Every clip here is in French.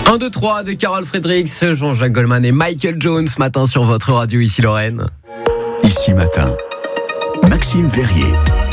1, 2, 3 de Carole Fredericks, Jean-Jacques Goldman et Michael Jones ce matin sur votre radio Ici Lorraine. Ici Matin, Maxime Verrier.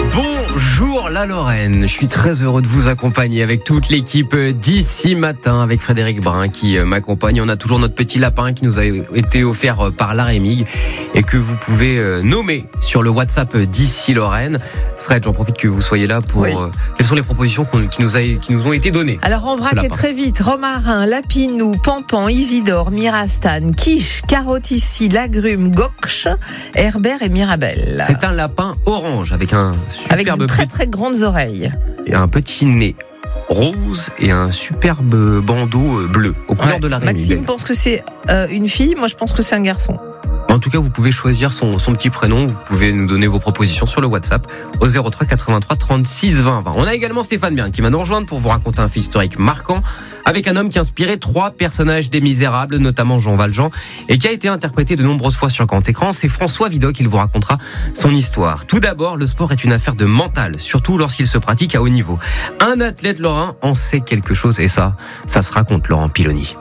Bonjour la Lorraine, je suis très heureux de vous accompagner avec toute l'équipe d'Ici Matin, avec Frédéric Brun qui m'accompagne. On a toujours notre petit lapin qui nous a été offert par la Rémig et que vous pouvez nommer sur le WhatsApp d'Ici Lorraine. Fred, j'en profite que vous soyez là pour... Oui. Quelles sont les propositions qui nous ont été données? Alors on vraque très vite. Romarin, Lapinou, Pampan, Isidore, Mirastan, Quiche, Carotissi, Lagrume, Gokch, Herbert et Mirabel. C'est un lapin orange avec un Avec superbe de très très grandes oreilles. et un petit nez rose et un superbe bandeau bleu aux couleurs de la Rémig. Maxime pense que c'est une fille, moi je pense que c'est un garçon. En tout cas, vous pouvez choisir son petit prénom. Vous pouvez nous donner vos propositions sur le WhatsApp au 03 83 36 20 20. On a également Stéphane Bern qui va nous rejoindre pour vous raconter un fait historique marquant avec un homme qui a inspiré 3 personnages des Misérables, notamment Jean Valjean, et qui a été interprété de nombreuses fois sur grand écran. C'est François Vidocq qui vous racontera son histoire. Tout d'abord, le sport est une affaire de mental, surtout lorsqu'il se pratique à haut niveau. Un athlète lorrain en sait quelque chose et ça se raconte, Laurent Piloni.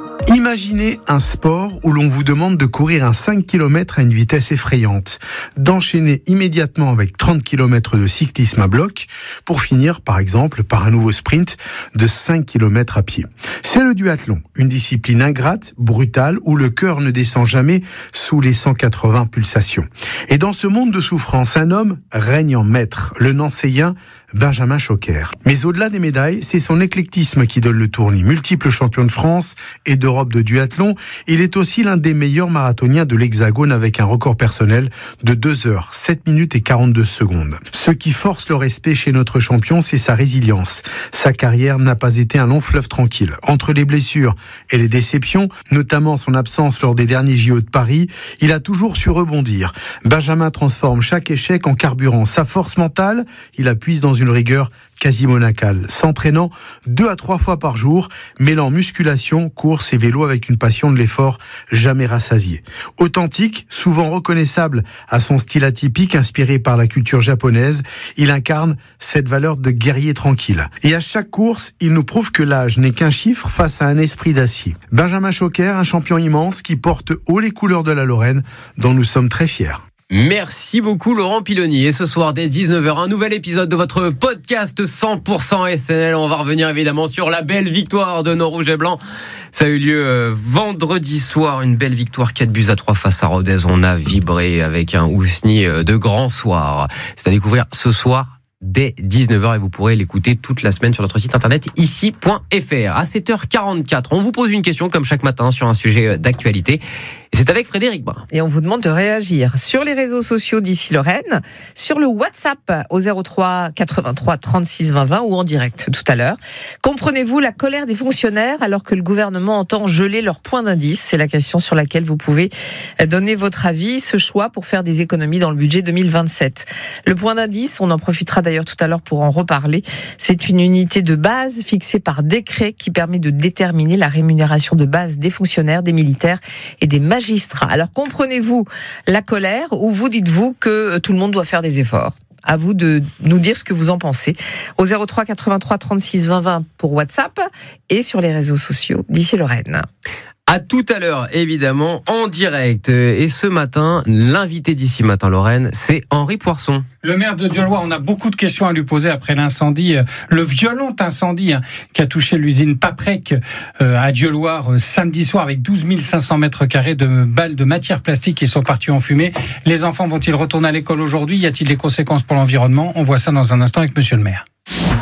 Imaginez un sport où l'on vous demande de courir un 5 km à une vitesse effrayante, d'enchaîner immédiatement avec 30 km de cyclisme à bloc, pour finir par exemple par un nouveau sprint de 5 km à pied. C'est le duathlon, une discipline ingrate, brutale, où le cœur ne descend jamais sous les 180 pulsations. Et dans ce monde de souffrance, un homme règne en maître, le Nancéien Benjamin Choquer. Mais au-delà des médailles, c'est son éclectisme qui donne le tournis. Multiple champion de France et d'Europe de duathlon, il est aussi l'un des meilleurs marathoniens de l'Hexagone avec un record personnel de 2 heures, 7 minutes et 42 secondes. Ce qui force le respect chez notre champion, c'est sa résilience. Sa carrière n'a pas été un long fleuve tranquille. Entre les blessures et les déceptions, notamment son absence lors des derniers JO de Paris, il a toujours su rebondir. Benjamin transforme chaque échec en carburant. Sa force mentale, il la puise dans une rigueur quasi monacale, s'entraînant 2 à 3 fois par jour, mêlant musculation, course et vélo avec une passion de l'effort jamais rassasiée. Authentique, souvent reconnaissable à son style atypique inspiré par la culture japonaise, il incarne cette valeur de guerrier tranquille. Et à chaque course, il nous prouve que l'âge n'est qu'un chiffre face à un esprit d'acier. Benjamin Choquer, un champion immense qui porte haut les couleurs de la Lorraine, dont nous sommes très fiers. Merci beaucoup Laurent Piloni. Et ce soir dès 19h, un nouvel épisode de votre podcast 100% SNL. On va revenir évidemment sur la belle victoire de nos Rouges et Blancs. Ça a eu lieu vendredi soir, une belle victoire 4-3 face à Rodez. On a vibré avec un Ousni de grand soir. C'est à découvrir ce soir dès 19h et vous pourrez l'écouter toute la semaine sur notre site internet ici.fr. À 7h44, on vous pose une question comme chaque matin sur un sujet d'actualité. Et c'est avec Frédéric Brun. Et on vous demande de réagir sur les réseaux sociaux d'Ici Lorraine, sur le WhatsApp au 03 83 36 20 20 ou en direct tout à l'heure. Comprenez-vous la colère des fonctionnaires alors que le gouvernement entend geler leur point d'indice? C'est la question sur laquelle vous pouvez donner votre avis, ce choix pour faire des économies dans le budget 2027. Le point d'indice, on en profitera d'ailleurs tout à l'heure pour en reparler. C'est une unité de base fixée par décret qui permet de déterminer la rémunération de base des fonctionnaires, des militaires et des magistrats. Alors comprenez-vous la colère ou vous dites-vous que tout le monde doit faire des efforts? À vous de nous dire ce que vous en pensez au 03 83 36 20 20 pour WhatsApp et sur les réseaux sociaux d'Ici Lorraine. À tout à l'heure, évidemment, en direct. Et ce matin, l'invité d'Ici Matin Lorraine, c'est Henri Poirson. Le maire de Dieulouard, on a beaucoup de questions à lui poser après l'incendie, le violent incendie qui a touché l'usine Paprec à Dieulouard samedi soir avec 12 500 mètres carrés de balles de matière plastique qui sont parties en fumée. Les enfants vont-ils retourner à l'école aujourd'hui? Y a-t-il des conséquences pour l'environnement? On voit ça dans un instant avec monsieur le maire.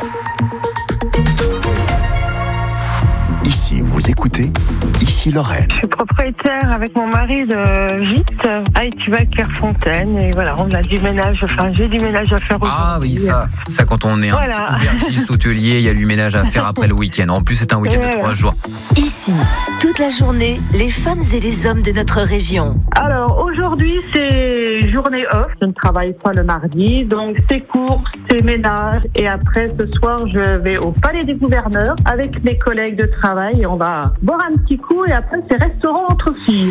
Ici, vous écoutez Ici Lorraine. Je suis propriétaire avec mon mari de gîte à Étuvac-Clairefontaine et voilà, on a du ménage, j'ai du ménage à faire aujourd'hui. Ah oui, ça quand on est un aubergiste hôtelier, il y a du ménage à faire après le week-end. En plus, c'est un week-end de 3 jours. Ici, toute la journée, les femmes et les hommes de notre région. Alors aujourd'hui, c'est journée off. Je ne travaille pas le mardi, donc c'est courses, c'est ménage. Et après, ce soir, je vais au Palais des Gouverneurs avec mes collègues de travail et on va boire un petit coup et après, c'est restaurant entre filles.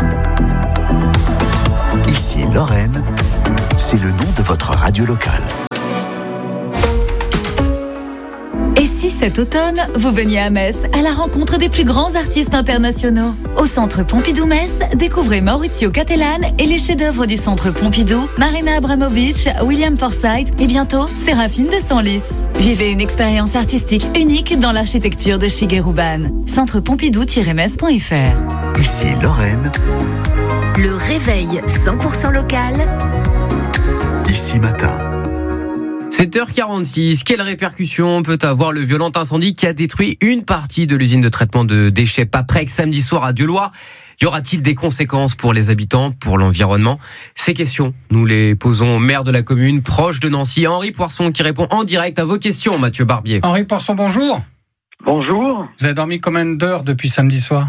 Ici Lorraine, c'est le nom de votre radio locale. Et si Cet automne, vous veniez à Metz à la rencontre des plus grands artistes internationaux. Au Centre Pompidou-Metz, découvrez Maurizio Cattelan et les chefs-d'œuvre du Centre Pompidou, Marina Abramovic, William Forsythe et bientôt Séraphine de Senlis. Vivez une expérience artistique unique dans l'architecture de Shigeru Ban. Centrepompidou-metz.fr. Ici Lorraine. Le réveil 100% local. Ici Matin. 7h46, quelles répercussions peut avoir le violent incendie qui a détruit une partie de l'usine de traitement de déchets Paprec samedi soir à Dieulouard? Y aura-t-il des conséquences pour les habitants, pour l'environnement? Ces questions, nous les posons au maire de la commune, proche de Nancy, Henri Poisson, qui répond en direct à vos questions, Mathieu Barbier. Henri Poisson, bonjour. Bonjour. Vous avez dormi combien d'heures depuis samedi soir?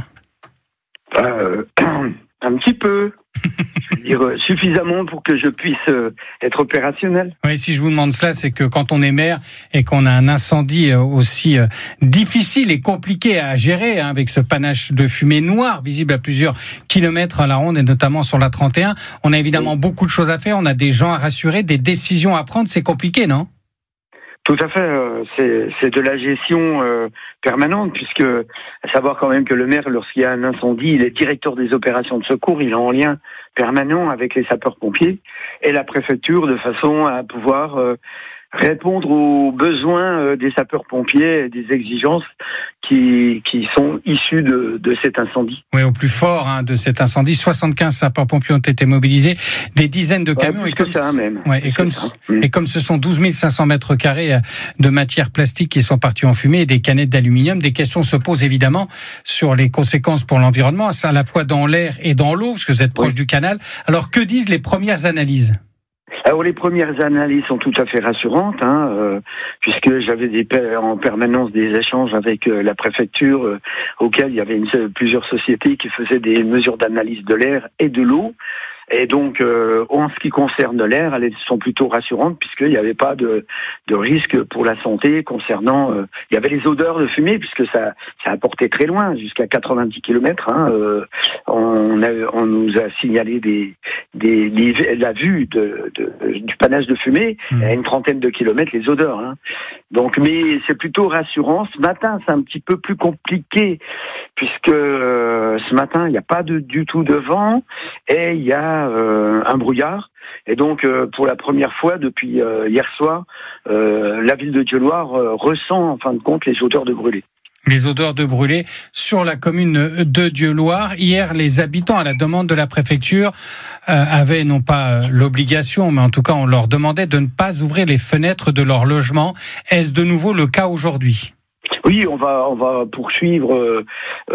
Un petit peu. Je veux dire, suffisamment pour que je puisse être opérationnel. Oui, si je vous demande cela, c'est que quand on est maire et qu'on a un incendie aussi difficile et compliqué à gérer, avec ce panache de fumée noire visible à plusieurs kilomètres à la ronde et notamment sur la 31, on a évidemment beaucoup de choses à faire, on a des gens à rassurer, des décisions à prendre, c'est compliqué, non ? Tout à fait, c'est de la gestion permanente, puisque à savoir quand même que le maire, lorsqu'il y a un incendie, il est directeur des opérations de secours, il est en lien permanent avec les sapeurs-pompiers et la préfecture de façon à pouvoir répondre aux besoins des sapeurs-pompiers et des exigences qui sont issues de cet incendie. Oui, au plus fort de cet incendie, 75 sapeurs-pompiers ont été mobilisés, des dizaines de camions. Et comme ce sont 12 500 mètres carrés de matières plastiques qui sont partis en fumée et des canettes d'aluminium, des questions se posent évidemment sur les conséquences pour l'environnement, à la fois dans l'air et dans l'eau, parce que vous êtes proche du canal. Alors, que disent les premières analyses ? Alors les premières analyses sont tout à fait rassurantes, puisque j'avais en permanence des échanges avec la préfecture, auxquels il y avait plusieurs sociétés qui faisaient des mesures d'analyse de l'air et de l'eau. Et donc, en ce qui concerne l'air, elles sont plutôt rassurantes puisqu'il n'y avait pas de risque pour la santé concernant. Il y avait les odeurs de fumée puisque ça apportait très loin, jusqu'à 90 km. On nous a signalé la vue du panache de fumée à une trentaine de kilomètres, les odeurs. Donc, mais c'est plutôt rassurant. Ce matin, c'est un petit peu plus compliqué puisque ce matin, il n'y a pas du tout de vent et il y a un brouillard. Et donc, pour la première fois depuis hier soir, la ville de Dieulouard ressent en fin de compte les odeurs de brûlés. Les odeurs de brûlés sur la commune de Dieulouard. Hier, les habitants, à la demande de la préfecture, avaient non pas l'obligation, mais en tout cas, on leur demandait de ne pas ouvrir les fenêtres de leur logement. Est-ce de nouveau le cas aujourd'hui ? Oui, on va poursuivre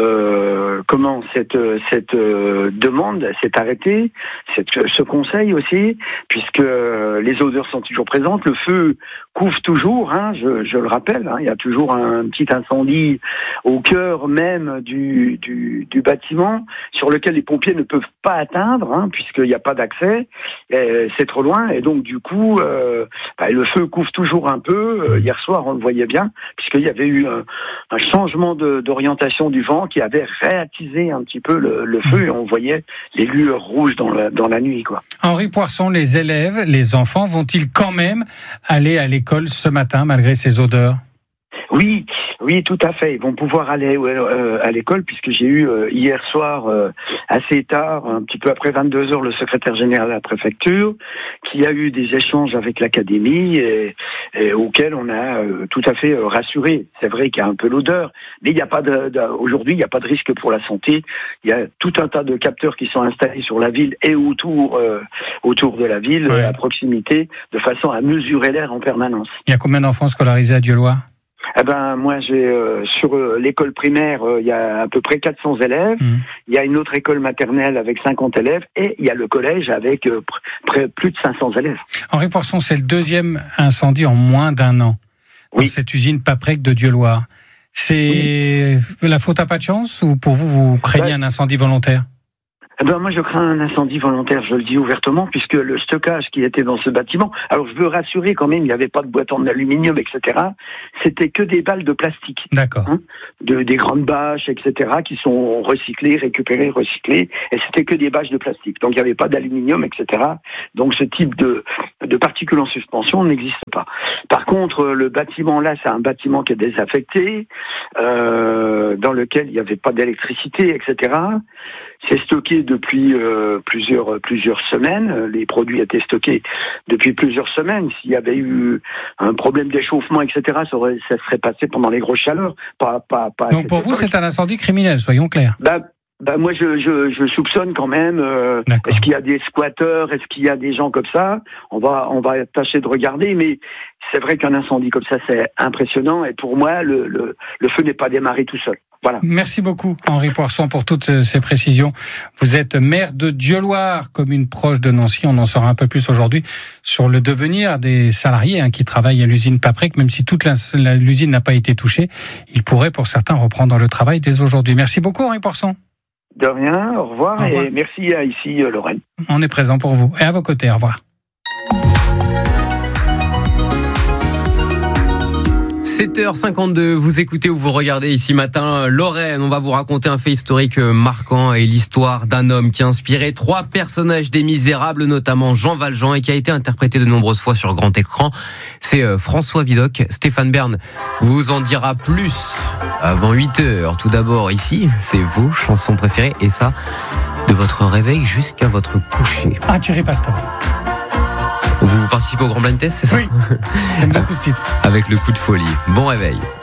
cette demande, cet arrêté, ce conseil aussi, puisque les odeurs sont toujours présentes, le feu couvre toujours, je le rappelle, il y a toujours un petit incendie au cœur même du bâtiment sur lequel les pompiers ne peuvent pas atteindre, puisqu'il n'y a pas d'accès, c'est trop loin, et donc du coup, le feu couvre toujours un peu. Hier soir, on le voyait bien, puisqu'il y avait eu un changement d'orientation du vent qui avait réattisé un petit peu le feu et on voyait les lueurs rouges dans la nuit, quoi. Henri Poisson, les élèves, les enfants vont-ils quand même aller à l'école ce matin malgré ces odeurs ? Oui, tout à fait. Ils vont pouvoir aller à l'école puisque j'ai eu hier soir assez tard, un petit peu après 22h, le secrétaire général de la préfecture qui a eu des échanges avec l'académie et auxquels on a tout à fait rassuré. C'est vrai qu'il y a un peu l'odeur, mais il n'y a pas aujourd'hui, il n'y a pas de risque pour la santé. Il y a tout un tas de capteurs qui sont installés sur la ville et autour de la ville, à proximité, de façon à mesurer l'air en permanence. Il y a combien d'enfants scolarisés à Dieulouard ? Moi, j'ai sur l'école primaire, il y a à peu près 400 élèves. Il y a une autre école maternelle avec 50 élèves et il y a le collège avec plus de 500 élèves. Henri Poisson, c'est le deuxième incendie en moins d'un an dans cette usine Paprec de Dieulouard. C'est la faute à pas de chance ou pour vous craignez un incendie volontaire ? Moi, je crains un incendie volontaire, je le dis ouvertement, puisque le stockage qui était dans ce bâtiment, alors je veux rassurer quand même, il n'y avait pas de boîte en aluminium, etc. C'était que des balles de plastique. D'accord. Des grandes bâches, etc., qui sont recyclées, récupérées, recyclées, et c'était que des bâches de plastique. Donc il n'y avait pas d'aluminium, etc. Donc ce type de particules en suspension n'existe pas. Par contre, le bâtiment là, c'est un bâtiment qui est désaffecté, dans lequel il n'y avait pas d'électricité, etc. C'est stocké depuis plusieurs semaines. Les produits étaient stockés depuis plusieurs semaines. S'il y avait eu un problème d'échauffement, etc., ça serait passé pendant les grosses chaleurs. Donc pour vous, c'est un incendie criminel, soyons clairs. Moi, je soupçonne quand même. Est-ce qu'il y a des squatteurs? Est-ce qu'il y a des gens comme ça? On va tâcher de regarder, mais c'est vrai qu'un incendie comme ça, c'est impressionnant. Et pour moi, le feu n'est pas démarré tout seul. Voilà. Merci beaucoup, Henri Poisson, pour toutes ces précisions. Vous êtes maire de Dieulouard, commune proche de Nancy. On en saura un peu plus aujourd'hui sur le devenir des salariés qui travaillent à l'usine Paprec. Même si toute l'usine n'a pas été touchée, ils pourraient pour certains reprendre le travail dès aujourd'hui. Merci beaucoup, Henri Poisson. De rien, au revoir. Et merci à ici Lorraine. On est présent pour vous et à vos côtés, au revoir. 7h52, vous écoutez ou vous regardez Ici Matin Lorraine. On va vous raconter un fait historique marquant et l'histoire d'un homme qui a inspiré 3 personnages des Misérables, notamment Jean Valjean, et qui a été interprété de nombreuses fois sur grand écran. C'est François Vidocq. Stéphane Bern vous en dira plus avant 8h. Tout d'abord ici, c'est vos chansons préférées et ça, de votre réveil jusqu'à votre coucher. Thierry Pastor. Vous participez au Grand Blind Test, c'est ça? Oui, j'aime beaucoup ce titre. Avec le coup de folie. Bon réveil.